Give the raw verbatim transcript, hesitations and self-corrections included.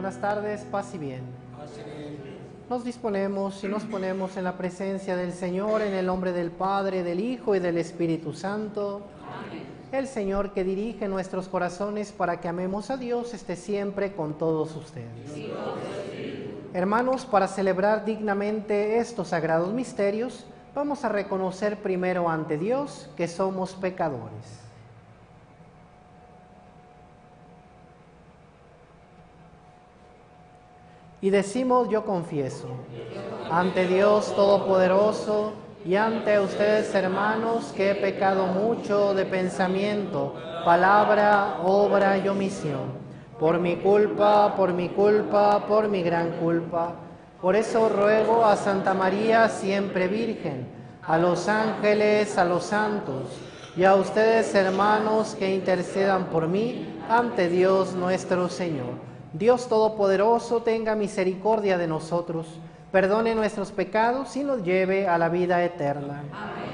Buenas tardes, paz y bien. Nos disponemos y nos ponemos en la presencia del Señor en el nombre del Padre, del Hijo y del Espíritu Santo. Amén. El Señor que dirige nuestros corazones para que amemos a Dios esté siempre con todos ustedes. Sí, hermanos, para celebrar dignamente estos sagrados misterios, vamos a reconocer primero ante Dios que somos pecadores. Y decimos, yo confieso, ante Dios Todopoderoso y ante ustedes, hermanos, que he pecado mucho de pensamiento, palabra, obra y omisión. Por mi culpa, por mi culpa, por mi gran culpa. Por eso ruego a Santa María, siempre Virgen, a los ángeles, a los santos, y a ustedes, hermanos, que intercedan por mí ante Dios nuestro Señor. Dios Todopoderoso tenga misericordia de nosotros, perdone nuestros pecados y nos lleve a la vida eterna. Amén.